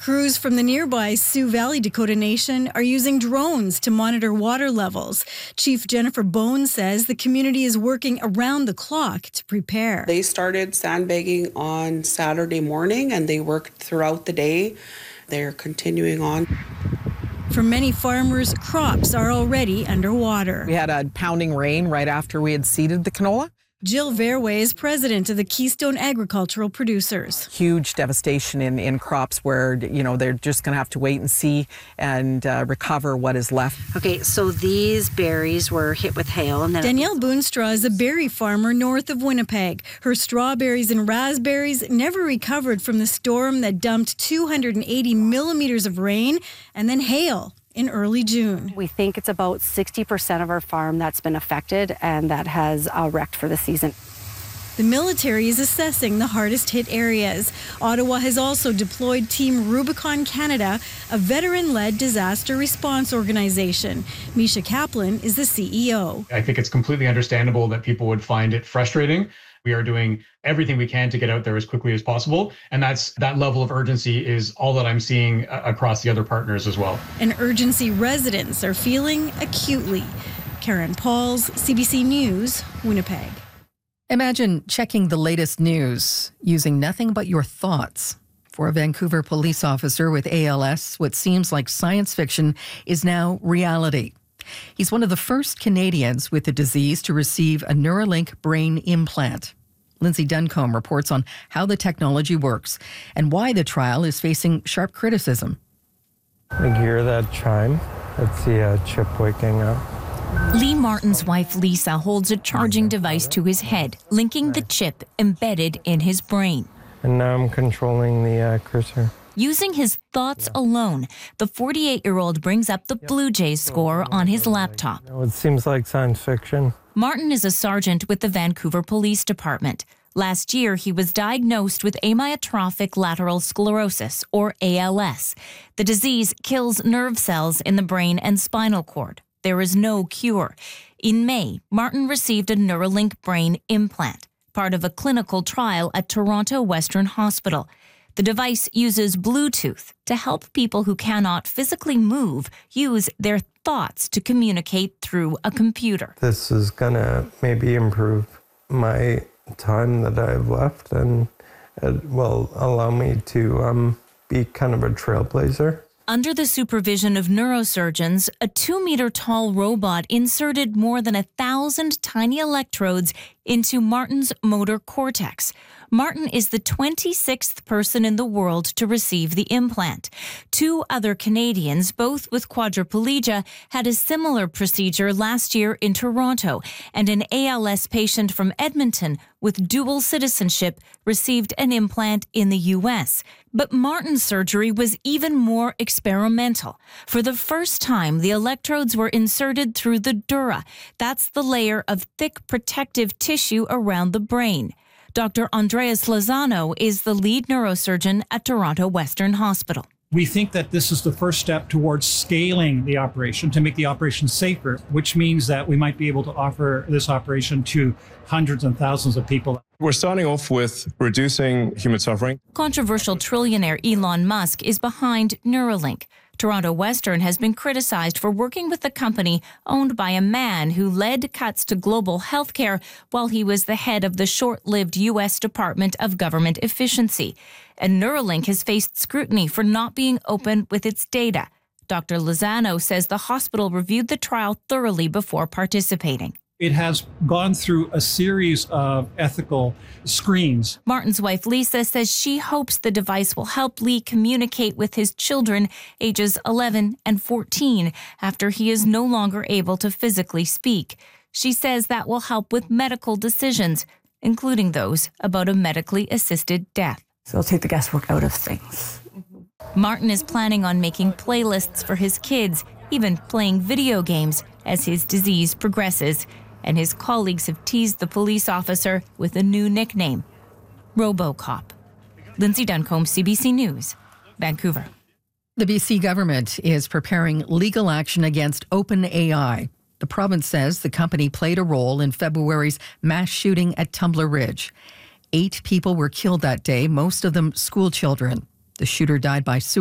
Crews from the nearby Sioux Valley Dakota Nation are using drones to monitor water levels. Chief Jennifer Bone says the community is working around the clock to prepare. They started sandbagging on Saturday morning and they worked throughout the day. They're continuing on. For many farmers, crops are already underwater. We had a pounding rain right after we had seeded the canola. Jill Verway is president of the Keystone Agricultural Producers. Huge devastation in crops where, they're just going to have to wait and see and recover what is left. Okay, so these berries were hit with hail. And then Danielle Boonstra is a berry farmer north of Winnipeg. Her strawberries and raspberries never recovered from the storm that dumped 280 millimeters of rain and then hail in early June. We think it's about 60% of our farm that's been affected and that has wrecked for the season. The military is assessing the hardest hit areas. Ottawa has also deployed Team Rubicon Canada, a veteran-led disaster response organization. Misha Kaplan is the CEO. I think it's completely understandable that people would find it frustrating. We are doing everything we can to get out there as quickly as possible. And that level of urgency is all that I'm seeing across the other partners as well. An urgency residents are feeling acutely. Karen Pauls, CBC News, Winnipeg. Imagine checking the latest news using nothing but your thoughts. For a Vancouver police officer with ALS, what seems like science fiction is now reality. He's one of the first Canadians with the disease to receive a Neuralink brain implant. Lindsay Duncombe reports on how the technology works and why the trial is facing sharp criticism. I hear that chime. That's the chip waking up. Lee Martin's wife, Lisa, holds a charging device to his head, linking the chip embedded in his brain. And now I'm controlling the cursor. Using his thoughts alone, the 48-year-old brings up the Blue Jays score on his laptop. It seems like science fiction. Martin is a sergeant with the Vancouver Police Department. Last year, he was diagnosed with amyotrophic lateral sclerosis, or ALS. The disease kills nerve cells in the brain and spinal cord. There is no cure. In May, Martin received a Neuralink brain implant, part of a clinical trial at Toronto Western Hospital. The device uses Bluetooth to help people who cannot physically move use their thoughts to communicate through a computer. This is going to maybe improve my time that I've left, and it will allow me to be kind of a trailblazer. Under the supervision of neurosurgeons, a 2-meter-tall robot inserted more than 1,000 tiny electrodes into Martin's motor cortex. Martin is the 26th person in the world to receive the implant. 2 other Canadians, both with quadriplegia, had a similar procedure last year in Toronto, and an ALS patient from Edmonton with dual citizenship received an implant in the U.S. But Martin's surgery was even more experimental. For the first time, the electrodes were inserted through the dura. That's the layer of thick protective tissue around the brain. Dr. Andreas Lozano is the lead neurosurgeon at Toronto Western Hospital. We think that this is the first step towards scaling the operation to make the operation safer, which means that we might be able to offer this operation to hundreds and thousands of people. We're starting off with reducing human suffering. Controversial trillionaire Elon Musk is behind Neuralink. Toronto Western has been criticized for working with the company owned by a man who led cuts to global healthcare while he was the head of the short-lived U.S. Department of Government Efficiency. And Neuralink has faced scrutiny for not being open with its data. Dr. Lozano says the hospital reviewed the trial thoroughly before participating. It has gone through a series of ethical screens. Martin's wife, Lisa, says she hopes the device will help Lee communicate with his children, ages 11 and 14, after he is no longer able to physically speak. She says that will help with medical decisions, including those about a medically assisted death. So it'll take the guesswork out of things. Martin is planning on making playlists for his kids, even playing video games as his disease progresses. And his colleagues have teased the police officer with a new nickname, RoboCop. Lindsay Duncombe, CBC News, Vancouver. The BC government is preparing legal action against OpenAI. The province says the company played a role in February's mass shooting at Tumbler Ridge. 8 people were killed that day, most of them school children. The shooter died by suicide.